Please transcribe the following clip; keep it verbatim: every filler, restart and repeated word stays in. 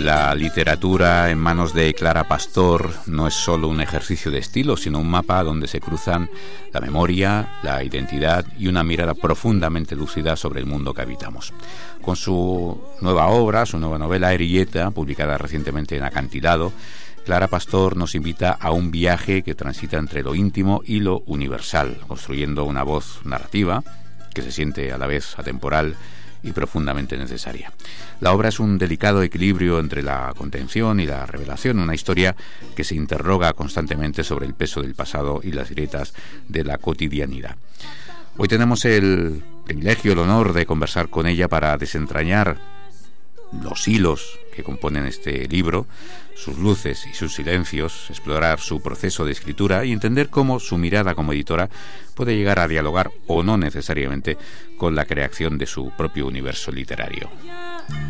La literatura en manos de Clara Pastor no es solo un ejercicio de estilo, sino un mapa donde se cruzan la memoria, la identidad y una mirada profundamente lúcida sobre el mundo que habitamos. Con su nueva obra, su nueva novela Erieta, publicada recientemente en Acantilado, Clara Pastor nos invita a un viaje que transita entre lo íntimo y lo universal, construyendo una voz narrativa que se siente a la vez atemporal y profundamente necesaria. La obra es un delicado equilibrio entre la contención y la revelación, una historia que se interroga constantemente sobre el peso del pasado y las grietas de la cotidianidad. Hoy tenemos el privilegio, el honor de conversar con ella para desentrañar los hilos que componen este libro, sus luces y sus silencios, explorar su proceso de escritura y entender cómo su mirada como editora puede llegar a dialogar o no necesariamente con la creación de su propio universo literario.